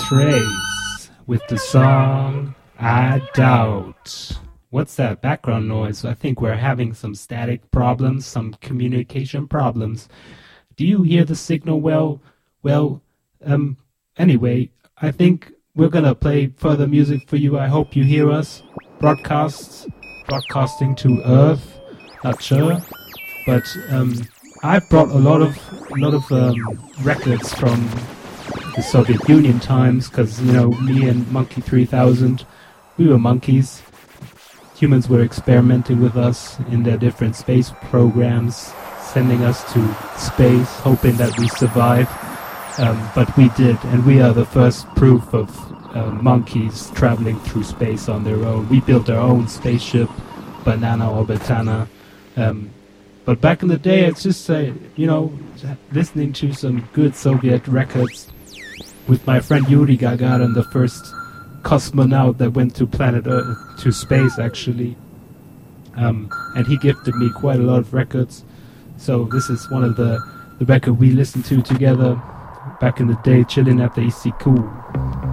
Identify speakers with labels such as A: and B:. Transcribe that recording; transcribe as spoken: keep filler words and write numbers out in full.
A: Trace with the song I Doubt. What's that background noise? I think we're having some static problems, some communication problems. Do you hear the signal well? Well, um, anyway, I think we're gonna play further music for you. I hope you hear us. Broadcasts, broadcasting to Earth. Not sure, but um, I brought a lot of, a lot of um, records from the Soviet Union times, because, you know, me and Monkey three thousand, we were monkeys. Humans were experimenting with us in their different space programs, sending us to space, hoping that we survive. Um, but we did, and we are the first proof of uh, monkeys traveling through space on their own. We built our own spaceship, Banana or Betana. Um, but back in the day, it's just, uh, you know, listening to some good Soviet records with my friend Yuri Gagarin, the first cosmonaut that went to planet Earth, to space actually. Um, and he gifted me quite a lot of records. So this is one of the, the records we listened to together back in the day, chilling at the E C Q.